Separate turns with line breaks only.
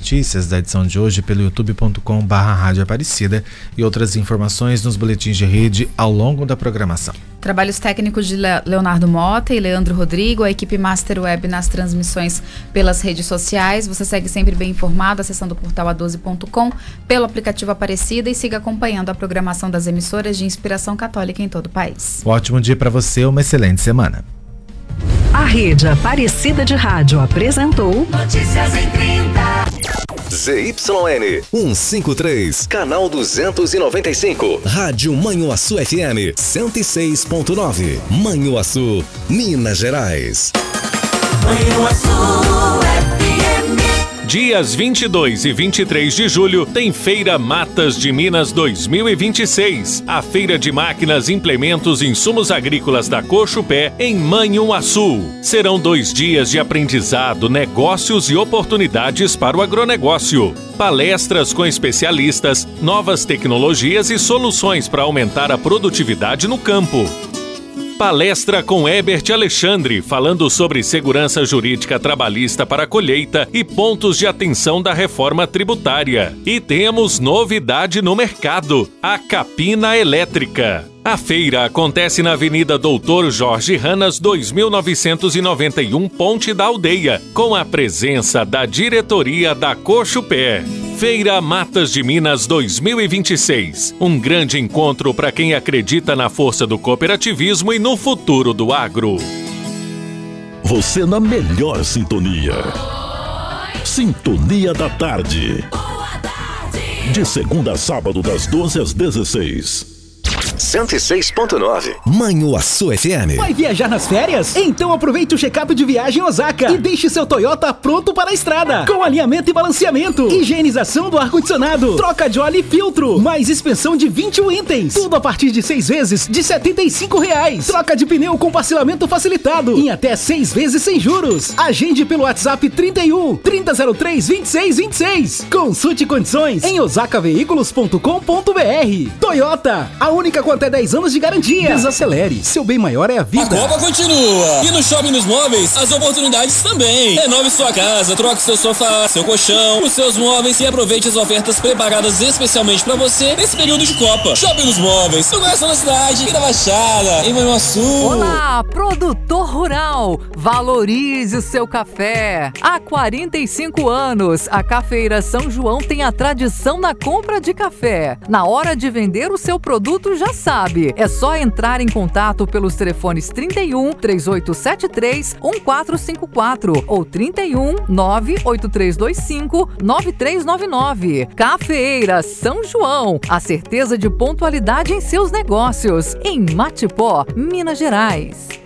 notícias da edição de hoje pelo youtube.com/Rádio Aparecida e outras informações nos boletins de rede ao longo da programação.
Trabalhos técnicos de Leonardo Mota e Leandro Rodrigo, a equipe Master Web nas transmissões pelas redes sociais. Você segue sempre bem informado acessando o portal a12.com, pelo aplicativo Aparecida e siga acompanhando a programação das emissoras de inspiração católica em todo o país.
Um ótimo dia para você, uma excelente semana.
A Rede Aparecida de Rádio apresentou
Notícias em 30.
ZYN 153, canal 295, Rádio Manhuaçu FM 106.9, Manhuaçu, Minas Gerais.
Manhuaçu FM.
Dias 22 e 23 de julho tem Feira Matas de Minas 2026. A Feira de Máquinas, Implementos e Insumos Agrícolas da Cochupé, em Manhuaçu. Serão 2 dias de aprendizado, negócios e oportunidades para o agronegócio. Palestras com especialistas, novas tecnologias e soluções para aumentar a produtividade no campo. Palestra com Herbert Alexandre, falando sobre segurança jurídica trabalhista para a colheita e pontos de atenção da reforma tributária. E temos novidade no mercado, a capina elétrica. A feira acontece na Avenida Doutor Jorge Ranas, 2991, Ponte da Aldeia, com a presença da diretoria da Cochupé. Feira Matas de Minas 2026. Um grande encontro para quem acredita na força do cooperativismo e no futuro do agro.
Você na melhor sintonia. Sintonia da Tarde. De segunda a sábado, das 12 às 16.
106.9, Manhuaçu FM.
Vai viajar nas férias? Então aproveite o check-up de viagem Osaka e deixe seu Toyota pronto para a estrada. Com alinhamento e balanceamento, higienização do ar-condicionado, troca de óleo e filtro, mais expensão de 21 itens. Tudo a partir de 6 vezes de R$ 75,00. Troca de pneu com parcelamento facilitado em até 6 vezes sem juros. Agende pelo WhatsApp 31 3003 2626. Consulte condições em osakaveículos.com.br. Toyota, a única com até 10 anos de garantia. Desacelere, seu bem maior é a vida.
A Copa continua. E no Shopping dos Móveis, as oportunidades também. Renove sua casa, troque seu sofá, seu colchão, os seus móveis e aproveite as ofertas preparadas especialmente pra você nesse período de Copa. Shopping dos Móveis, no coração da cidade e da Baixada, em Manhuaçu.
Olá, produtor rural, valorize o seu café. Há 45 anos, a Cafeira São João tem a tradição na compra de café. Na hora de vender o seu produto, já sabe, é só entrar em contato pelos telefones 31 3873 1454 ou 31 98325 9399. Cafeira São João, a certeza de pontualidade em seus negócios, em Matipó, Minas Gerais.